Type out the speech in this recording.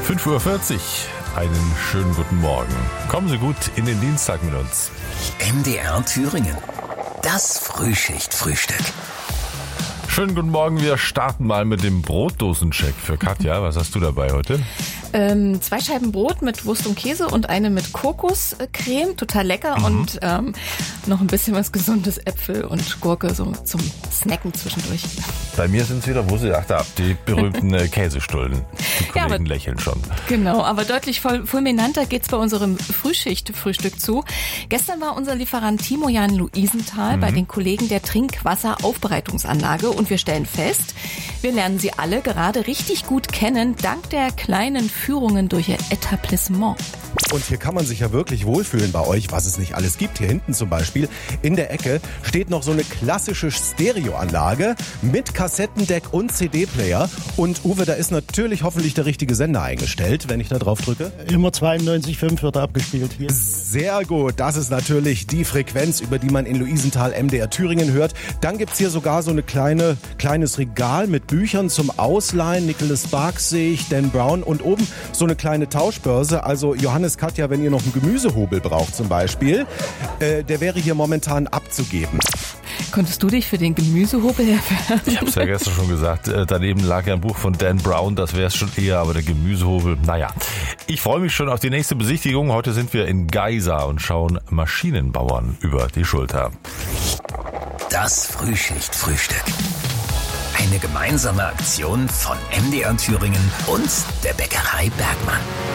5:40 Uhr. Einen schönen guten Morgen. Kommen Sie gut in den Dienstag mit uns. MDR Thüringen. Das Frühschicht-Frühstück. Schönen guten Morgen. Wir starten mal mit dem Brotdosencheck für Katja. Was hast du dabei heute? 2 Scheiben Brot mit Wurst und Käse und eine mit Kokoscreme. Total lecker. Und noch ein bisschen was Gesundes, Äpfel und Gurke so zum Snacken zwischendurch. Bei mir sind es wieder, wo sie, die berühmten Käsestullen. Die Kollegen lächeln schon. Genau, aber deutlich fulminanter geht's bei unserem Frühschicht-Frühstück zu. Gestern war unser Lieferant Timo Jan Luisenthal bei den Kollegen der Trinkwasseraufbereitungsanlage und wir stellen fest, wir lernen sie alle gerade richtig gut kennen, dank der kleinen Führungen durch ihr Etablissement. Und hier kann man sich ja wirklich wohlfühlen bei euch, was es nicht alles gibt. Hier hinten zum Beispiel in der Ecke steht noch so eine klassische Stereoanlage mit Kassettendeck und CD-Player. Und Uwe, da ist natürlich hoffentlich der richtige Sender eingestellt, wenn ich da drauf drücke. Immer 92,5 wird abgespielt hier. Sehr gut, das ist natürlich die Frequenz, über die man in Luisenthal MDR Thüringen hört. Dann gibt's hier sogar so eine kleines Regal mit Büchern zum Ausleihen. Nicholas Sparks sehe ich, Dan Brown und oben so eine kleine Tauschbörse. Also Johannes, Katja, wenn ihr noch einen Gemüsehobel braucht zum Beispiel, der wäre hier momentan abzugeben. Konntest du dich für den Gemüsehobel erwerben? Ich habe es ja gestern schon gesagt, daneben lag ja ein Buch von Dan Brown, das wäre es schon eher, aber der Gemüsehobel, naja. Ich freue mich schon auf die nächste Besichtigung. Heute sind wir in Geisa und schauen Maschinenbauern über die Schulter. Das Frühschicht-Frühstück. Eine gemeinsame Aktion von MDR Thüringen und der Bäckerei Bergmann.